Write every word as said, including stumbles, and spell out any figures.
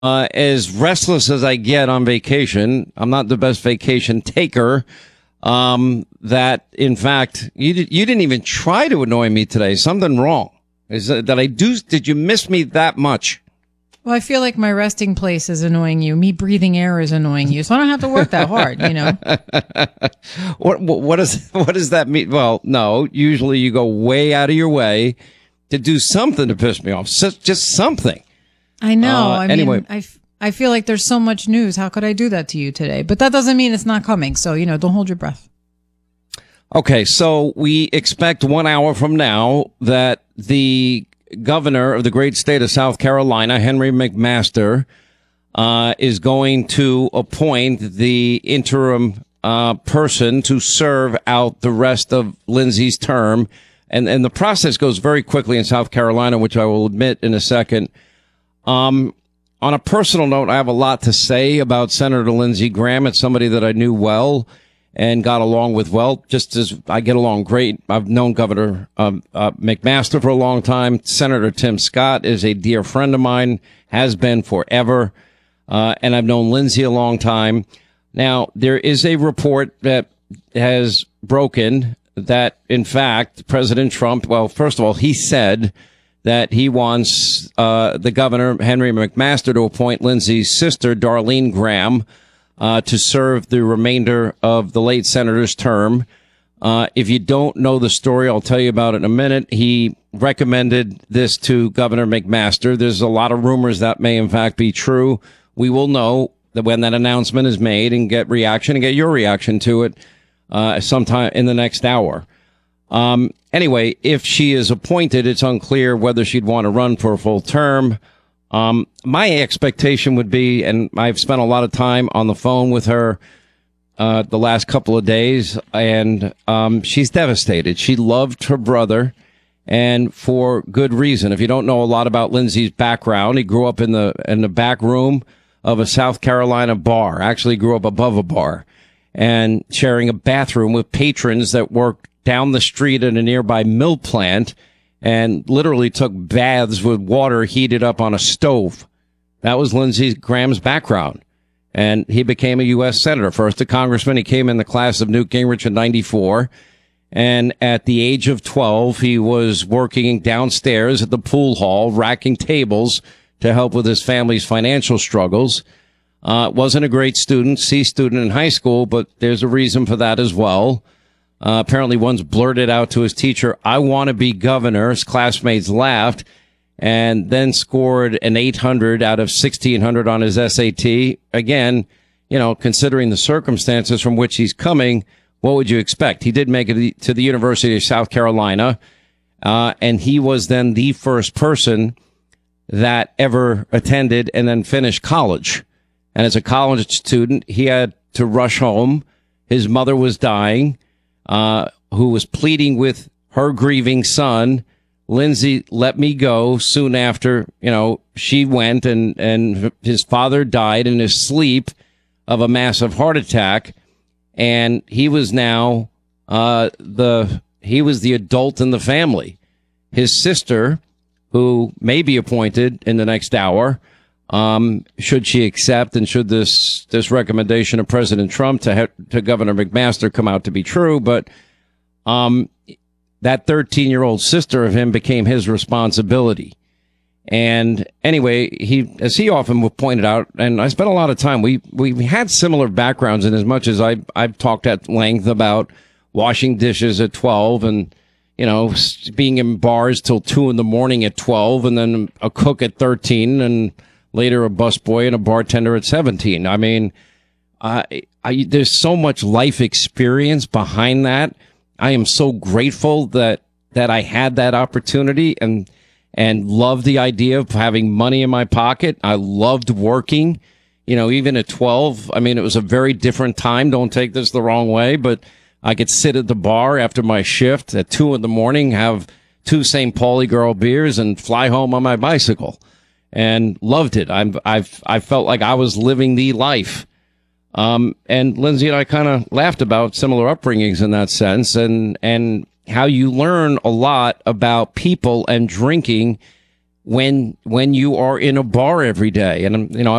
Uh, as restless as I get on vacation, I'm not the best vacation taker. Um, that in fact, you did, you didn't even try to annoy me today. Something wrong. Is that, that I do? Did you miss me that much? Well, I feel like my resting place is annoying you. Me breathing air is annoying you, so I don't have to work that hard. You know. what what is what does that mean? Well, no. Usually, you go way out of your way to do something to piss me off. So, just something. I know. Uh, I mean, anyway. I, f- I feel like there's so much news. How could I do that to you today? But that doesn't mean it's not coming. So, you know, don't hold your breath. Okay, so we expect one hour from now that the governor of the great state of South Carolina, Henry McMaster, uh, is going to appoint the interim uh, person to serve out the rest of Lindsay's term. And, and the process goes very quickly in South Carolina, which I will admit in a second. Um, on a personal note, I have a lot to say about Senator Lindsey Graham. It's somebody that I knew well and got along with well, just as I get along great. I've known Governor um, uh, McMaster for a long time. Senator Tim Scott is a dear friend of mine, has been forever. Uh, and I've known Lindsey a long time. Now, there is a report that has broken that, in fact, President Trump, well, first of all, he said that he wants uh the governor, Henry McMaster, to appoint Lindsey's sister, Darlene Graham, uh to serve the remainder of the late senator's term. Uh if you don't know the story, I'll tell you about it in a minute. He recommended this to Governor McMaster. There's a lot of rumors that may in fact be true. We will know that when that announcement is made and get reaction and get your reaction to it uh sometime in the next hour. Um, anyway, if she is appointed, it's unclear whether she'd want to run for a full term. Um, my expectation would be, and I've spent a lot of time on the phone with her, uh, the last couple of days, and, um, she's devastated. She loved her brother, and for good reason. If you don't know a lot about Lindsey's background, he grew up in the, in the back room of a South Carolina bar, actually grew up above a bar, and sharing a bathroom with patrons that worked down the street at a nearby mill plant and literally took baths with water heated up on a stove. That was Lindsey Graham's background. And he became a U S senator. First a congressman. He came in the class of Newt Gingrich in ninety-four. And at the age of twelve, he was working downstairs at the pool hall, racking tables to help with his family's financial struggles. Uh, wasn't a great student, C student in high school, but there's a reason for that as well. Uh, apparently once blurted out to his teacher, "I want to be governor." His classmates laughed and then scored an eight hundred out of sixteen hundred on his S A T. Again, you know, considering the circumstances from which he's coming, what would you expect? He did make it to the University of South Carolina, uh, and he was then the first person that ever attended and then finished college. And as a college student, he had to rush home. His mother was dying. Uh, who was pleading with her grieving son. Lindsey let me go soon after, you know, she went, and, and his father died in his sleep of a massive heart attack. And he was now, uh, the, he was the adult in the family. His sister, who may be appointed in the next hour, um, should she accept, and should this, this recommendation of President Trump to, he- to Governor McMaster come out to be true. But, um, that thirteen year old sister of him became his responsibility. And anyway, he, as he often pointed out, and I spent a lot of time, we, we had similar backgrounds in as much as I, I've talked at length about washing dishes at twelve and, you know, being in bars till two in the morning at twelve, and then a cook at thirteen, and later a busboy and a bartender at seventeen. I mean, I, I, there's so much life experience behind that. I am so grateful that, that I had that opportunity and, and loved the idea of having money in my pocket. I loved working, you know, even at twelve. I mean, it was a very different time. Don't take this the wrong way, but I could sit at the bar after my shift at two in the morning, have two Saint Pauli girl beers, and fly home on my bicycle. And loved it. I'm, I've, I felt like I was living the life. Um, and Lindsey and I kind of laughed about similar upbringings in that sense, and, and how you learn a lot about people and drinking when when you are in a bar every day. And, you know,